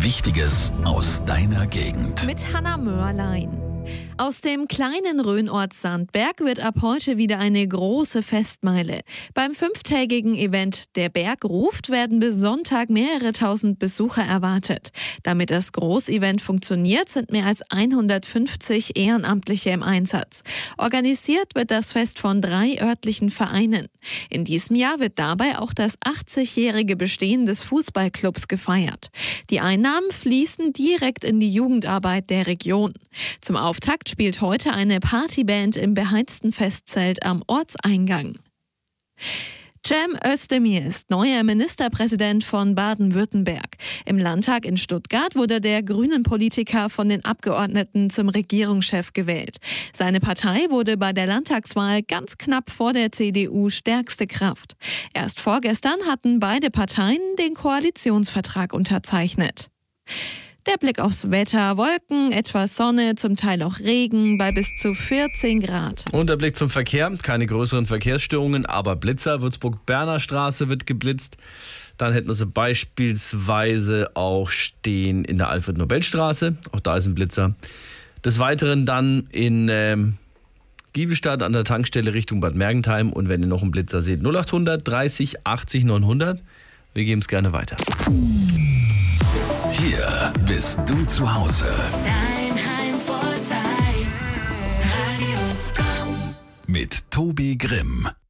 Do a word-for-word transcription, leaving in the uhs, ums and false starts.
Wichtiges aus deiner Gegend. Mit Hanna Mörlein. Aus dem kleinen Rhönort Sandberg wird ab heute wieder eine große Festmeile. Beim fünftägigen Event Der Berg ruft werden bis Sonntag mehrere tausend Besucher erwartet. Damit das Großevent funktioniert, sind mehr als hundertfünfzig Ehrenamtliche im Einsatz. Organisiert wird das Fest von drei örtlichen Vereinen. In diesem Jahr wird dabei auch das achtzigjährige Bestehen des Fußballclubs gefeiert. Die Einnahmen fließen direkt in die Jugendarbeit der Region. Zum Auftakt spielt heute eine Partyband im beheizten Festzelt am Ortseingang. Cem Özdemir ist neuer Ministerpräsident von Baden-Württemberg. Im Landtag in Stuttgart wurde der Grünen-Politiker von den Abgeordneten zum Regierungschef gewählt. Seine Partei wurde bei der Landtagswahl ganz knapp vor der C D U stärkste Kraft. Erst vorgestern hatten beide Parteien den Koalitionsvertrag unterzeichnet. Der Blick aufs Wetter: Wolken, etwas Sonne, zum Teil auch Regen bei bis zu vierzehn Grad. Und der Blick zum Verkehr: keine größeren Verkehrsstörungen, aber Blitzer. Würzburg-Berner Straße wird geblitzt. Dann hätten wir sie beispielsweise auch stehen in der Alfred-Nobel-Straße. Auch da ist ein Blitzer. Des Weiteren dann in ähm, Giebelstadt an der Tankstelle Richtung Bad Mergentheim. Und wenn ihr noch einen Blitzer seht, null acht hundert dreißig achtzig neunhundert. Wir geben es gerne weiter. Hier bist du zu Hause. Dein Heimvorteil. Radio Komm. Mit Tobi Grimm.